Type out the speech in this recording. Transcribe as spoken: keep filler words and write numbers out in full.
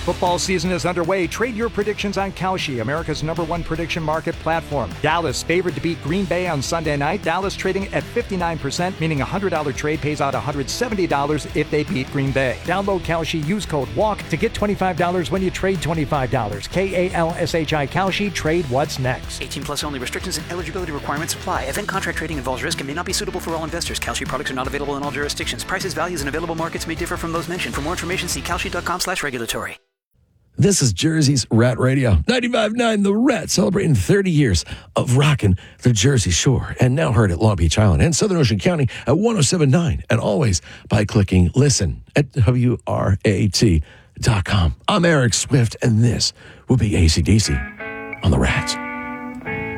Football season is underway. Trade your predictions on Kalshi, America's number one prediction market platform. Dallas favored to beat Green Bay on Sunday night. Dallas trading at fifty-nine percent, meaning a one hundred dollars trade pays out one hundred seventy dollars if they beat Green Bay. Download Kalshi, use code WALK to get twenty-five dollars when you trade twenty-five dollars. K A L S H I Kalshi, trade what's next. eighteen plus only. Restrictions and eligibility requirements apply. Event contract trading involves risk and may not be suitable for all investors. Kalshi products are not available in all jurisdictions. Prices, values, and available markets may differ from those mentioned. For more information, see kalshi.com slash regulatory. This is Jersey's Rat Radio. ninety-five point nine The Rat, celebrating thirty years of rocking the Jersey Shore. And now heard at Long Beach Island and Southern Ocean County at one oh seven point nine. And always by clicking listen at W R A T dot com. I'm Eric Swift, and this will be A C D C on The Rat.